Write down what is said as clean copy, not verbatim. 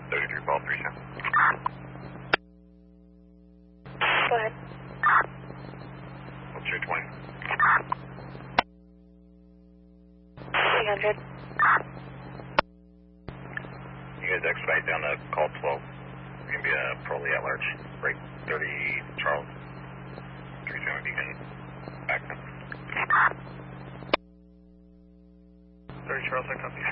33 ball 3 7. Go ahead. What's your 20? 300. You guys expedite down to call 12. You're going to be a Proly at large. Break 30 Charles. 370 Beacon. Back then. 30 Charles, I copy.